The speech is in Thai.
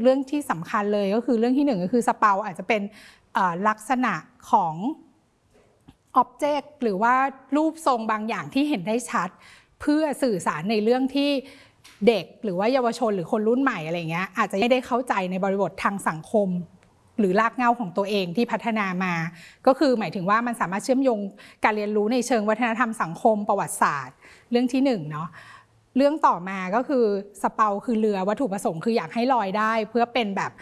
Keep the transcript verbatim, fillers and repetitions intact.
เรื่องที่สำคัญเลยก็คือเรื่องที่หนึ่งก็คือสเปาอาจจะเป็นลักษณะของอ็อบเจกต์หรือว่ารูปทรงบางอย่างที่เห็นได้ชัดเพื่อสื่อสารในเรื่องที่เด็กหรือว่าเยาวชนหรือคนรุ่นใหม่อะไรเงี้ยอาจจะไม่ได้เข้าใจในบริบททางสังคมหรือรากเหง้าของตัวเองที่พัฒนามาก็คือหมายถึงว่ามันสามารถเชื่อมโยงการเรียนรู้ในเชิงวัฒนธรรมสังคมประวัติศาสตร์เรื่องที่หนึ่งเนาะเรื่องต่อมาก็คือสเปาคือเรือวัตถุประสงค์คืออยากให้ลอยได้เพื่อเป็นแบบ